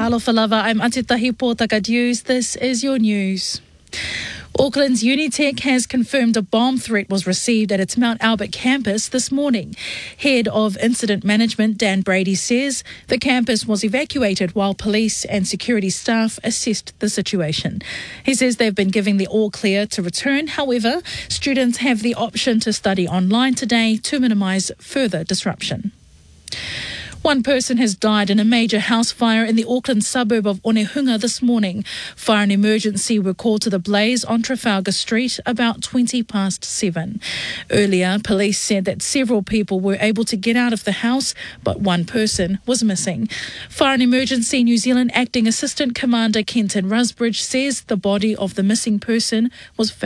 Alofa lava, I'm Atitahi Potakadews. This is your news. Auckland's Unitec has confirmed a bomb threat was received at its Mount Albert campus this morning. Head of Incident Management Dan Brady says the campus was evacuated while police and security staff assessed the situation. He says they've been given the all clear to return. However, students have the option to study online today to minimise further disruption. One person has died in a major house fire in the Auckland suburb of Onehunga this morning. Fire and emergency were called to the blaze on Trafalgar Street about 7:20. Earlier, police said that several people were able to get out of the house, but one person was missing. Fire and Emergency New Zealand Acting Assistant Commander Kenton Rusbridge says the body of the missing person was found